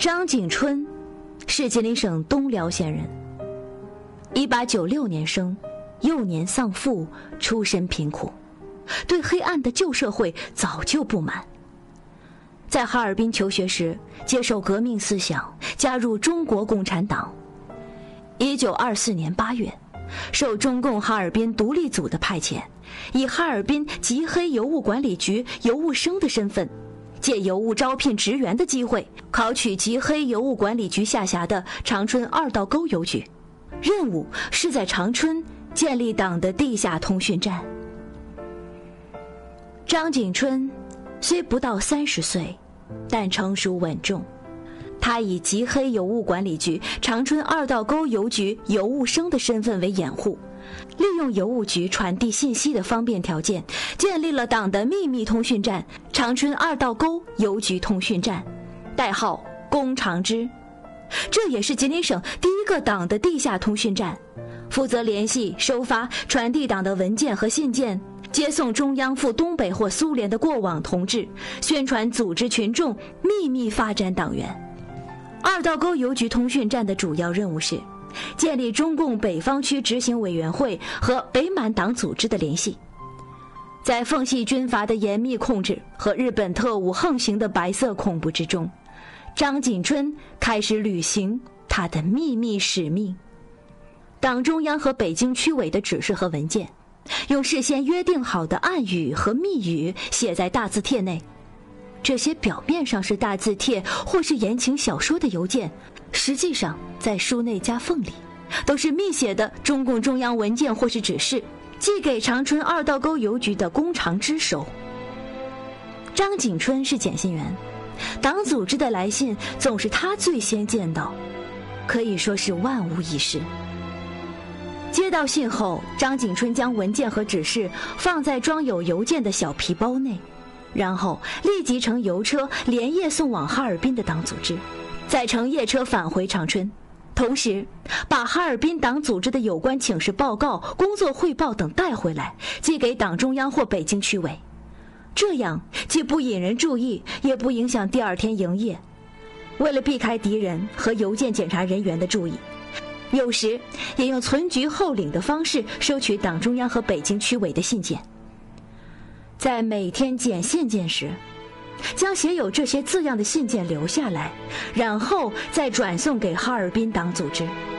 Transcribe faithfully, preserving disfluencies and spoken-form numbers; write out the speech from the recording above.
张景春是吉林省东辽县人，一八九六年生，幼年丧父，出身贫苦，对黑暗的旧社会早就不满。在哈尔滨求学时，接受革命思想，加入中国共产党。一九二四年八月，受中共哈尔滨独立组的派遣，以哈尔滨吉黑邮务管理局邮务生的身份，借邮务招聘职员的机会，考取吉黑邮务管理局下辖的长春二道沟邮局。任务是在长春建立党的地下通讯站。张景春虽不到三十岁，但成熟稳重。他以吉黑邮务管理局长春二道沟邮局邮务生的身份为掩护，利用邮务局传递信息的方便条件，建立了党的秘密通讯站长春二道沟邮局通讯站，代号工长支。这也是吉林省第一个党的地下通讯站，负责联系、收发、传递党的文件和信件，接送中央赴东北或苏联的过往同志，宣传组织群众秘密发展党员。二道沟邮局通讯站的主要任务是建立中共北方区执行委员会和北满党组织的联系。在奉系军阀的严密控制和日本特务横行的白色恐怖之中，张景春开始履行他的秘密使命。党中央和北京区委的指示和文件，用事先约定好的暗语和密语写在大字帖内。这些表面上是大字帖或是言情小说的邮件，实际上在书内夹缝里都是密写的中共中央文件或是指示，寄给长春二道沟邮局的工长支收。张景春是检信员，党组织的来信总是他最先见到，可以说是万无一失。接到信后，张景春将文件和指示放在装有邮件的小皮包内，然后立即乘邮车连夜送往哈尔滨的党组织，再乘夜车返回长春，同时把哈尔滨党组织的有关请示报告、工作汇报等带回来，寄给党中央或北京区委。这样既不引人注意，也不影响第二天营业。为了避开敌人和邮件检查人员的注意，有时也用存局候领的方式收取党中央和北京区委的信件。在每天检信件时，将写有这些字样的信件留下来，然后再转送给哈尔滨党组织。